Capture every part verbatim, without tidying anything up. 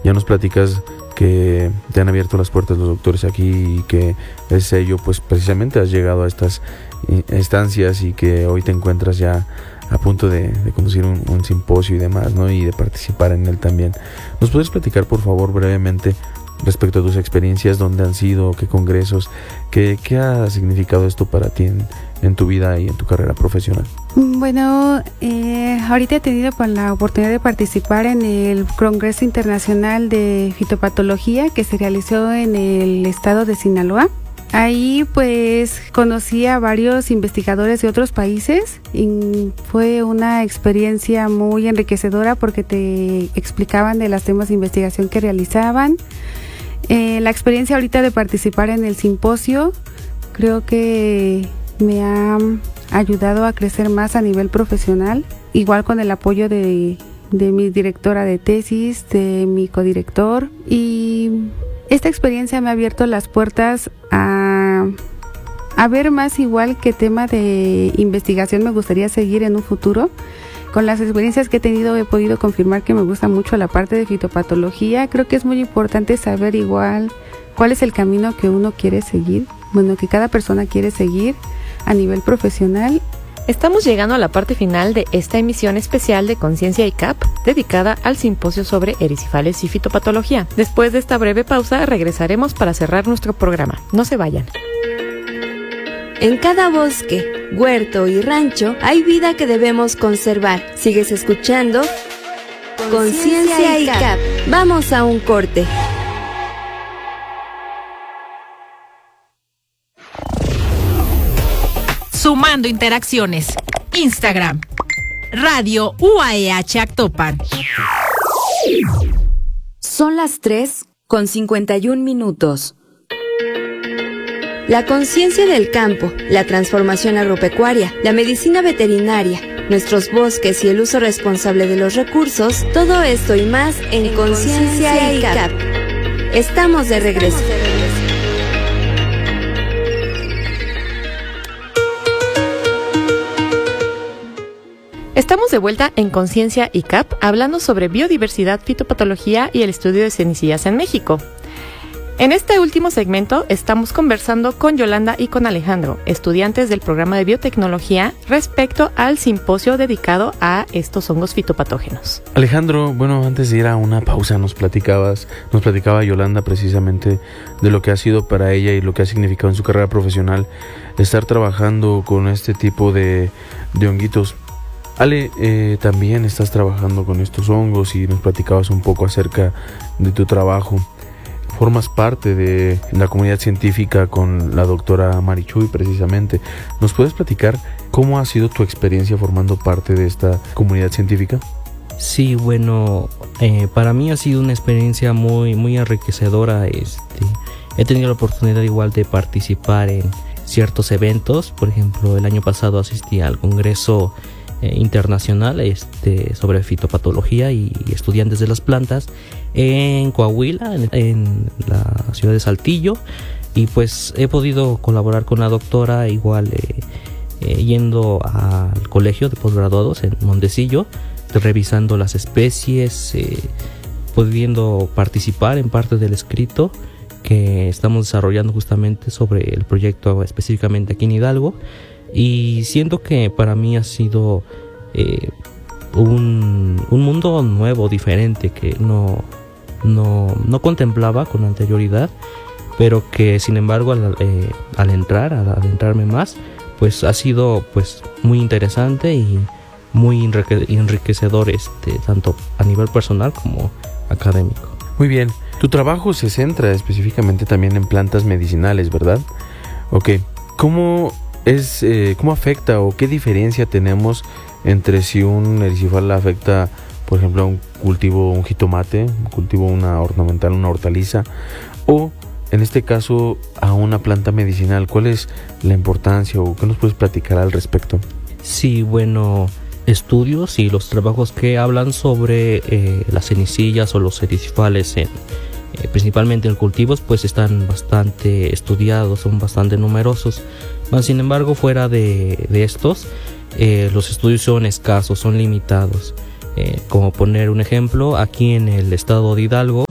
Ya nos platicas que te han abierto las puertas los doctores aquí y que es ello, pues precisamente has llegado a estas estancias y que hoy te encuentras ya a punto de, de conducir un, un simposio y demás, ¿no? Y de participar en él también. ¿Nos puedes platicar, por favor, brevemente respecto a tus experiencias, dónde han sido, qué congresos, qué, qué ha significado esto para ti en, en tu vida y en tu carrera profesional? Bueno, eh, ahorita he tenido pues, la oportunidad de participar en el Congreso Internacional de Fitopatología que se realizó en el estado de Sinaloa. Ahí pues conocí a varios investigadores de otros países y fue una experiencia muy enriquecedora porque te explicaban de los temas de investigación que realizaban. Eh, la experiencia ahorita de participar en el simposio creo que me ha ayudado a crecer más a nivel profesional, igual con el apoyo de, de mi directora de tesis, de mi codirector, y esta experiencia me ha abierto las puertas a, a ver más igual qué tema de investigación me gustaría seguir en un futuro. Con las experiencias que he tenido he podido confirmar que me gusta mucho la parte de fitopatología. Creo que es muy importante saber igual cuál es el camino que uno quiere seguir, bueno, que cada persona quiere seguir a nivel profesional. Estamos llegando a la parte final de esta emisión especial de Conciencia I C A P dedicada al simposio sobre erisipales y fitopatología. Después de esta breve pausa regresaremos para cerrar nuestro programa. No se vayan. En cada bosque, huerto y rancho hay vida que debemos conservar. Sigues escuchando Conciencia I C A P. Vamos a un corte. Sumando interacciones. Instagram. Radio U A E H Actopan. Son las tres con cincuenta y un minutos. La conciencia del campo, la transformación agropecuaria, la medicina veterinaria, nuestros bosques y el uso responsable de los recursos, todo esto y más en, en Conciencia I C A P. Estamos de regreso. Estamos de vuelta en Conciencia I C A P hablando sobre biodiversidad, fitopatología y el estudio de semillas en México. En este último segmento estamos conversando con Yolanda y con Alejandro, estudiantes del programa de biotecnología, respecto al simposio dedicado a estos hongos fitopatógenos. Alejandro, bueno, antes de ir a una pausa nos platicabas, nos platicaba Yolanda precisamente de lo que ha sido para ella y lo que ha significado en su carrera profesional estar trabajando con este tipo de, de honguitos. Ale, eh, también estás trabajando con estos hongos y nos platicabas un poco acerca de tu trabajo. Formas parte de la comunidad científica con la doctora Marichuy precisamente. ¿Nos puedes platicar cómo ha sido tu experiencia formando parte de esta comunidad científica? Sí, bueno, eh, para mí ha sido una experiencia muy, muy enriquecedora. Este, he tenido la oportunidad igual de participar en ciertos eventos. Por ejemplo, el año pasado asistí al Congreso eh, Internacional este, sobre fitopatología y, y estudiantes de las plantas en Coahuila, en, en la ciudad de Saltillo, y pues he podido colaborar con la doctora igual eh, eh, yendo al colegio de posgraduados en Montecillo, revisando las especies, eh, pudiendo participar en parte del escrito que estamos desarrollando justamente sobre el proyecto específicamente aquí en Hidalgo, y siento que para mí ha sido eh, un, un mundo nuevo, diferente, que no No, no contemplaba con anterioridad, pero que sin embargo al, eh, al entrar, al adentrarme más, pues ha sido pues muy interesante y muy enriquecedor, este, tanto a nivel personal como académico. Muy bien, tu trabajo se centra específicamente también en plantas medicinales, ¿verdad? Ok, ¿cómo es, eh, cómo afecta o qué diferencia tenemos entre si un erisipal afecta, por ejemplo, a un cultivo, un jitomate, un cultivo, una ornamental, una hortaliza, o en este caso a una planta medicinal? ¿Cuál es la importancia o qué nos puedes platicar al respecto? Sí, bueno, estudios y los trabajos que hablan sobre eh, las cenicillas o los erisipales, en, eh, principalmente en cultivos, pues están bastante estudiados, son bastante numerosos. Mas, sin embargo, fuera de, de estos, eh, los estudios son escasos, son limitados. Eh, como poner un ejemplo, aquí en el estado de Hidalgo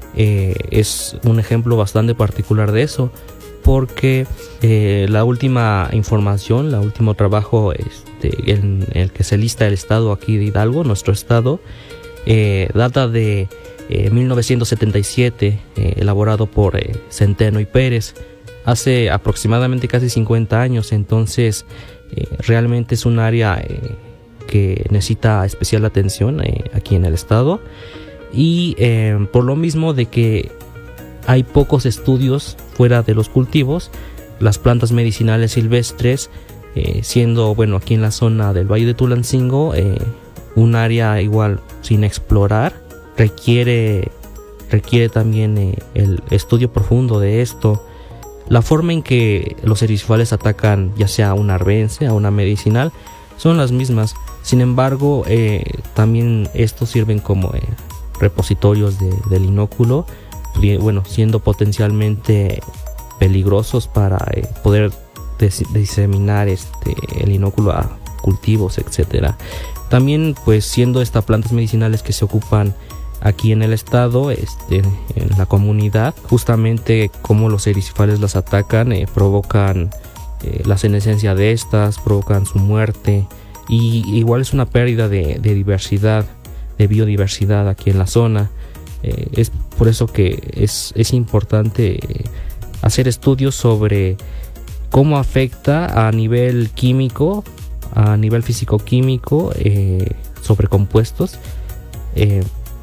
eh, es un ejemplo bastante particular de eso, porque eh, la última información, el último trabajo este, en el que se lista el estado aquí de Hidalgo, nuestro estado, eh, data de eh, mil novecientos setenta y siete, eh, elaborado por eh, Centeno y Pérez, hace aproximadamente casi cincuenta años. Entonces eh, realmente es un área eh, que necesita especial atención eh, aquí en el estado, y eh, por lo mismo de que hay pocos estudios fuera de los cultivos, las plantas medicinales silvestres, eh, siendo, bueno, aquí en la zona del Valle de Tulancingo, eh, un área igual sin explorar, requiere, requiere también eh, el estudio profundo de esto. La forma en que los erisipales atacan ya sea a una arbense, a una medicinal, son las mismas. Sin embargo, eh, también estos sirven como eh, repositorios de, del inóculo, bueno, siendo potencialmente peligrosos para eh, poder des- diseminar este, el inóculo a cultivos, etcétera. También, pues, siendo estas plantas medicinales que se ocupan aquí en el estado, este, en la comunidad, justamente como los erisipales las atacan, eh, provocan eh, la senescencia de estas, provocan su muerte, y igual es una pérdida de, de diversidad, de biodiversidad aquí en la zona. Eh, es por eso que es, es importante hacer estudios sobre cómo afecta a nivel químico, a nivel físico-químico, eh, sobre compuestos, eh,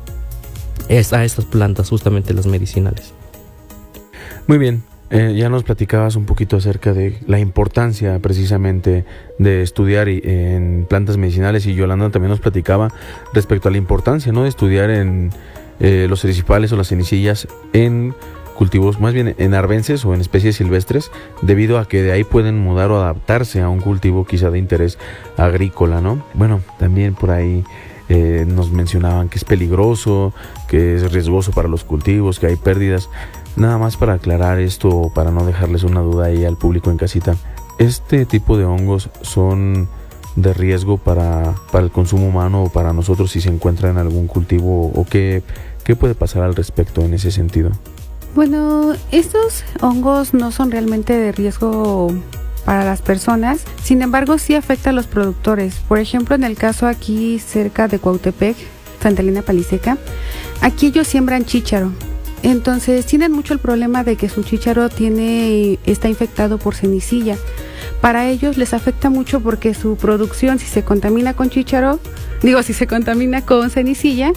es a estas plantas, justamente las medicinales. Muy bien, eh, ya nos platicabas un poquito acerca de la importancia precisamente de estudiar y, en plantas medicinales, y Yolanda también nos platicaba respecto a la importancia, ¿no?, de estudiar en eh, los erisipales o las cenicillas en cultivos, más bien en arbences o en especies silvestres, debido a que de ahí pueden mudar o adaptarse a un cultivo quizá de interés agrícola, ¿no? Bueno, también por ahí eh, nos mencionaban que es peligroso, que es riesgoso para los cultivos, que hay pérdidas. Nada más para aclarar esto, para no dejarles una duda ahí al público en casita, ¿este tipo de hongos son de riesgo para, para el consumo humano o para nosotros si se encuentran en algún cultivo, o qué, qué puede pasar al respecto en ese sentido? Bueno, estos hongos no son realmente de riesgo para las personas, sin embargo sí afecta a los productores. Por ejemplo, en el caso aquí cerca de Cuautepec, Santa Elena Paliseca, aquí ellos siembran chícharo. Entonces tienen mucho el problema de que su chícharo tiene, está infectado por cenicilla. Para ellos les afecta mucho porque su producción, si se contamina con chícharo, digo, si se contamina con cenicilla,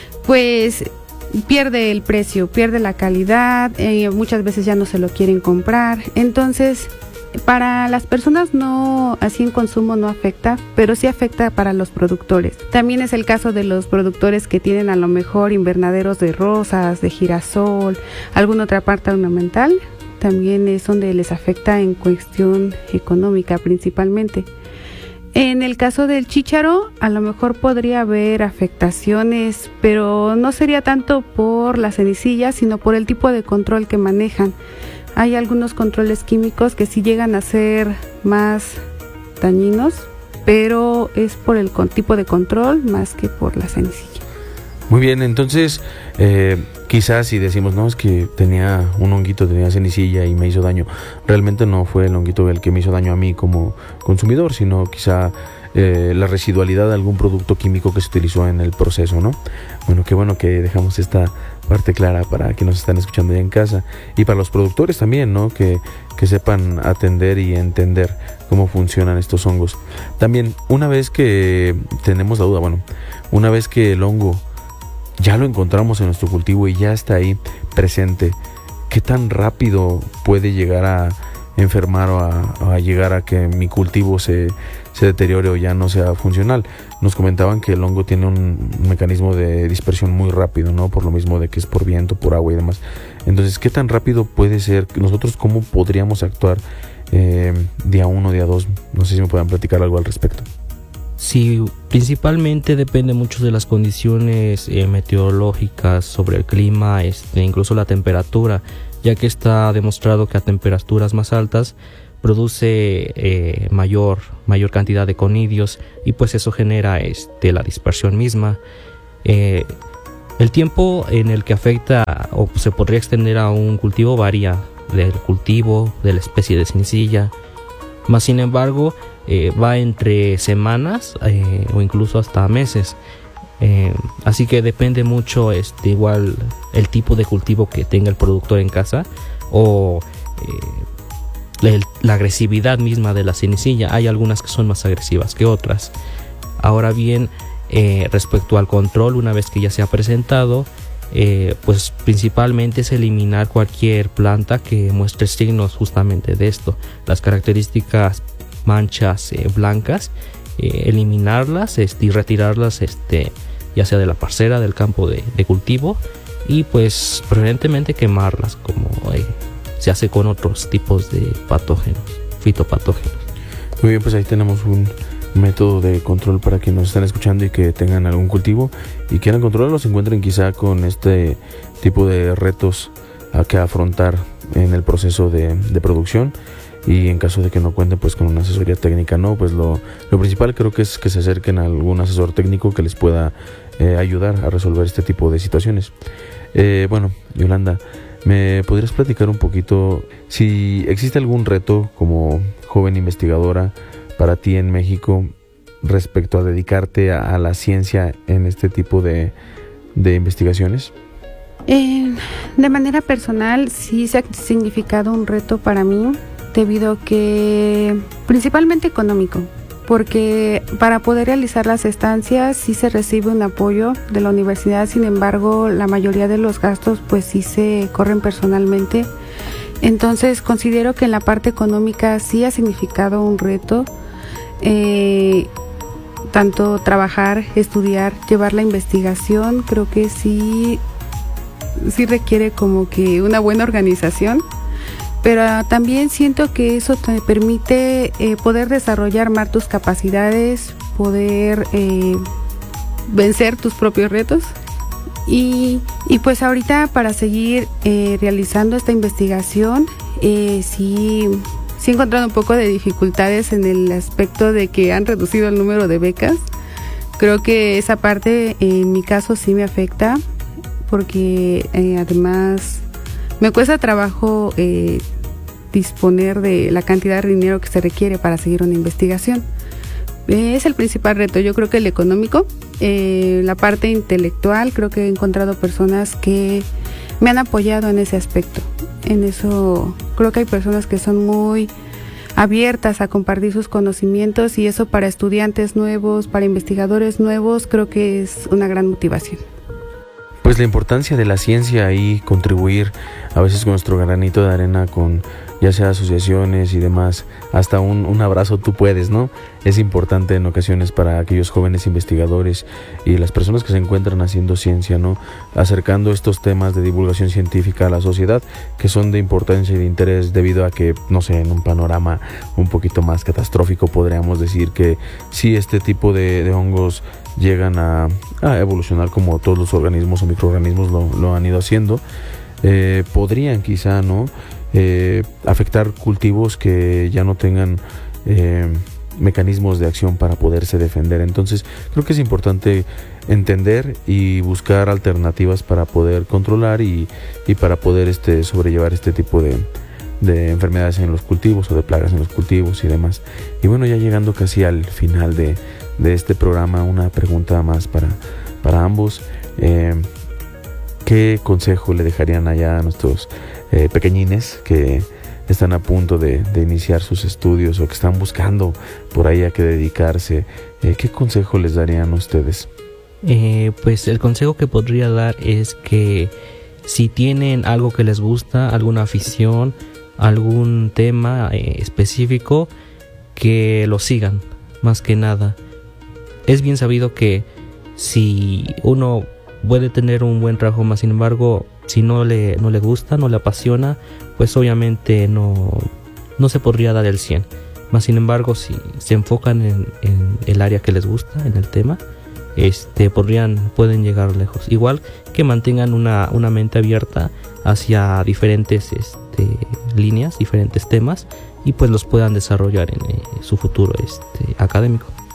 pues pierde el precio, pierde la calidad, eh, muchas veces ya no se lo quieren comprar. Entonces, para las personas no, así en consumo no afecta, pero sí afecta para los productores. También es el caso de los productores que tienen a lo mejor invernaderos de rosas, de girasol, alguna otra parte ornamental. También es donde les afecta en cuestión económica principalmente. En el caso del chícharo, a lo mejor podría haber afectaciones, pero no sería tanto por la cenicilla, sino por el tipo de control que manejan. Hay algunos controles químicos que sí llegan a ser más dañinos, pero es por el tipo de control más que por la cenicilla. Muy bien, entonces eh, quizás si decimos, no, es que tenía un honguito, tenía cenicilla y me hizo daño, realmente no fue el honguito el que me hizo daño a mí como consumidor, sino quizá eh, la residualidad de algún producto químico que se utilizó en el proceso, ¿no? Bueno, qué bueno que dejamos esta parte clara para quienes nos están escuchando ya en casa, y para los productores también, ¿no?, que, que sepan atender y entender cómo funcionan estos hongos. También, una vez que tenemos la duda, bueno, una vez que el hongo ya lo encontramos en nuestro cultivo y ya está ahí presente, ¿qué tan rápido puede llegar a enfermar o a, a llegar a que mi cultivo se, se deteriore o ya no sea funcional? Nos comentaban que el hongo tiene un mecanismo de dispersión muy rápido, ¿no? Por lo mismo de que es por viento, por agua y demás. Entonces, ¿qué tan rápido puede ser? Nosotros, ¿cómo podríamos actuar eh, día uno, día dos? No sé si me puedan platicar algo al respecto. Sí, principalmente depende mucho de las condiciones eh, meteorológicas, sobre el clima, este, incluso la temperatura, ya que está demostrado que a temperaturas más altas produce eh, mayor, mayor cantidad de conidios, y pues eso genera este, la dispersión misma. Eh, El tiempo en el que afecta o se podría extender a un cultivo varía del cultivo, de la especie de cenicilla, más sin embargo eh, va entre semanas eh, o incluso hasta meses. Eh, así que depende mucho este, igual el tipo de cultivo que tenga el productor en casa o eh, el, la agresividad misma de la cenicilla. Hay algunas que son más agresivas que otras. Ahora bien, eh, respecto al control, una vez que ya se ha presentado, eh, pues principalmente es eliminar cualquier planta que muestre signos justamente de esto, las características manchas eh, blancas, eh, eliminarlas este, y retirarlas este, ya sea de la parcela, del campo de, de cultivo, y pues preferentemente quemarlas como eh, se hace con otros tipos de patógenos, fitopatógenos. Muy bien, pues ahí tenemos un método de control para quienes nos están escuchando y que tengan algún cultivo y quieran controlarlo, se encuentren quizá con este tipo de retos a que afrontar en el proceso de, de producción, y en caso de que no cuenten pues con una asesoría técnica, no, pues lo, lo principal creo que es que se acerquen a algún asesor técnico que les pueda eh, ayudar a resolver este tipo de situaciones. Eh, bueno, Yolanda, ¿me podrías platicar un poquito si existe algún reto como joven investigadora para ti en México respecto a dedicarte a, a la ciencia en este tipo de, de investigaciones? Eh, de manera personal, sí se ha significado un reto para mí, debido a que, principalmente económico, porque para poder realizar las estancias sí se recibe un apoyo de la universidad, sin embargo, la mayoría de los gastos pues sí se corren personalmente. Entonces considero que en la parte económica sí ha significado un reto, eh, tanto trabajar, estudiar, llevar la investigación, creo que sí, sí requiere como que una buena organización, pero también siento que eso te permite eh, poder desarrollar más tus capacidades, poder eh, vencer tus propios retos. Y, y pues ahorita para seguir eh, realizando esta investigación, eh, sí, sí he encontrado un poco de dificultades en el aspecto de que han reducido el número de becas. Creo que esa parte en mi caso sí me afecta, porque eh, además me cuesta trabajo eh, disponer de la cantidad de dinero que se requiere para seguir una investigación. Eh, es el principal reto, yo creo que el económico. Eh, la parte intelectual, creo que he encontrado personas que me han apoyado en ese aspecto. En eso creo que hay personas que son muy abiertas a compartir sus conocimientos, y eso para estudiantes nuevos, para investigadores nuevos, creo que es una gran motivación. Pues la importancia de la ciencia y contribuir a veces con nuestro granito de arena, con ya sea asociaciones y demás, hasta un, un abrazo tú puedes, ¿no? Es importante en ocasiones para aquellos jóvenes investigadores y las personas que se encuentran haciendo ciencia, ¿no? Acercando estos temas de divulgación científica a la sociedad, que son de importancia y de interés debido a que, no sé, en un panorama un poquito más catastrófico podríamos decir que si este tipo de, de hongos llegan a, a evolucionar como todos los organismos o microorganismos lo, lo han ido haciendo, eh, podrían quizá, ¿no? Eh, afectar cultivos que ya no tengan eh, mecanismos de acción para poderse defender. Entonces creo que es importante entender y buscar alternativas para poder controlar y, y para poder este, sobrellevar este tipo de, de enfermedades en los cultivos o de plagas en los cultivos y demás. Y bueno, ya llegando casi al final de, de este programa, una pregunta más para, para ambos. Eh, ¿Qué consejo le dejarían allá a nuestros eh, pequeñines que están a punto de, de iniciar sus estudios o que están buscando por ahí a qué dedicarse? Eh, ¿Qué consejo les darían a ustedes? Eh, pues el consejo que podría dar es que si tienen algo que les gusta, alguna afición, algún tema eh, específico, que lo sigan, más que nada. Es bien sabido que si uno puede tener un buen trabajo, más sin embargo, si no le, no le gusta, no le apasiona, pues obviamente no, no se podría dar el cien. Más sin embargo, si se enfocan en, en el área que les gusta, en el tema, este, podrían, pueden llegar lejos. Igual que mantengan una, una mente abierta hacia diferentes este, líneas, diferentes temas, y pues los puedan desarrollar en eh, su futuro este, académico.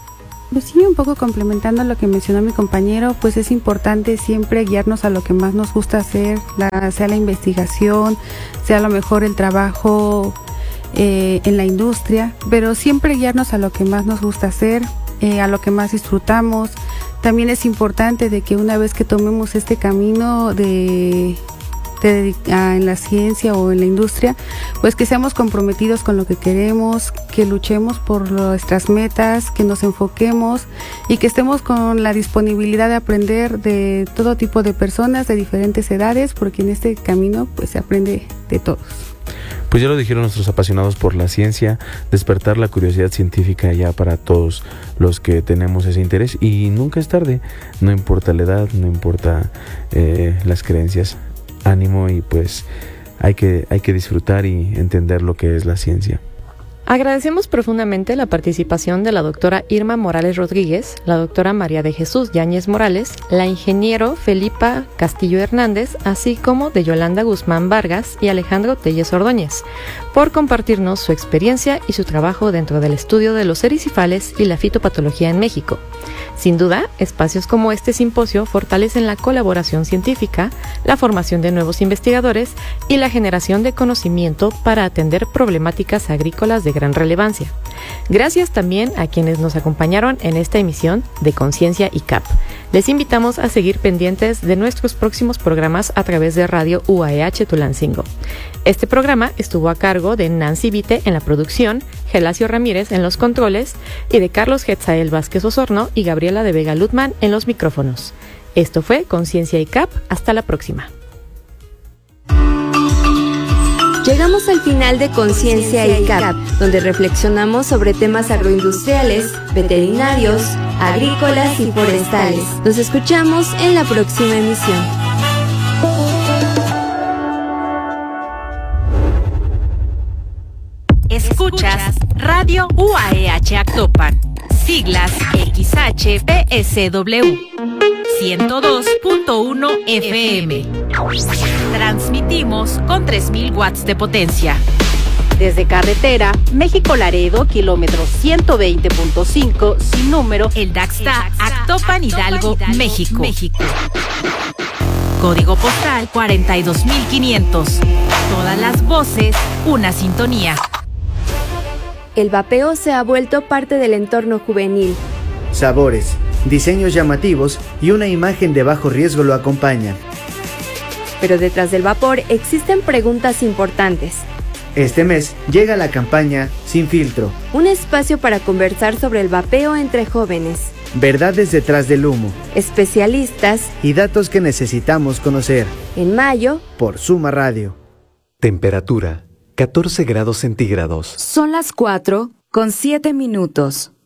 Pues sí, un poco complementando lo que mencionó mi compañero, pues es importante siempre guiarnos a lo que más nos gusta hacer, la, sea la investigación, sea a lo mejor el trabajo eh, en la industria, pero siempre guiarnos a lo que más nos gusta hacer, eh, a lo que más disfrutamos. También es importante de que una vez que tomemos este camino de... De, a, en la ciencia o en la industria, pues que seamos comprometidos con lo que queremos, que luchemos por nuestras metas, que nos enfoquemos y que estemos con la disponibilidad de aprender de todo tipo de personas de diferentes edades, porque en este camino pues se aprende de todos. Pues ya lo dijeron nuestros apasionados por la ciencia, despertar la curiosidad científica ya para todos los que tenemos ese interés, y nunca es tarde, no importa la edad, no importa eh, las creencias. Ánimo, y pues hay que, hay que disfrutar y entender lo que es la ciencia. Agradecemos profundamente la participación de la doctora Irma Morales Rodríguez, la doctora María de Jesús Yáñez Morales, la ingeniero Felipa Castillo Hernández, así como de Yolanda Guzmán Vargas y Alejandro Telles Ordóñez, por compartirnos su experiencia y su trabajo dentro del estudio de los ericifales y la fitopatología en México. Sin duda, espacios como este simposio fortalecen la colaboración científica, la formación de nuevos investigadores y la generación de conocimiento para atender problemáticas agrícolas de gran relevancia. Gracias también a quienes nos acompañaron en esta emisión de Conciencia I C A P. Les invitamos a seguir pendientes de nuestros próximos programas a través de Radio U A E H Tulancingo. Este programa estuvo a cargo de Nancy Vite en la producción, Gelacio Ramírez en los controles y de Carlos Getzael Vázquez Osorno y Gabriela de Vega Lutman en los micrófonos. Esto fue Conciencia I C A P. Hasta la próxima. Llegamos al final de Conciencia I C A P, donde reflexionamos sobre temas agroindustriales, veterinarios, agrícolas y forestales. Nos escuchamos en la próxima emisión. Escuchas Radio U A E H Actopan, siglas X H P S W, ciento dos punto uno F M. Transmitimos con tres mil watts de potencia. Desde carretera, México-Laredo, kilómetro ciento veinte punto cinco, sin número, El Daxta, Actopan, Hidalgo, México. México. Código postal cuarenta y dos mil quinientos. Todas las voces, una sintonía. El vapeo se ha vuelto parte del entorno juvenil. Sabores, diseños llamativos y una imagen de bajo riesgo lo acompañan. Pero detrás del vapor existen preguntas importantes. Este mes llega la campaña Sin Filtro, un espacio para conversar sobre el vapeo entre jóvenes. Verdades detrás del humo, especialistas y datos que necesitamos conocer. En mayo, por Suma Radio. Temperatura, catorce grados centígrados. Son las cuatro con siete minutos.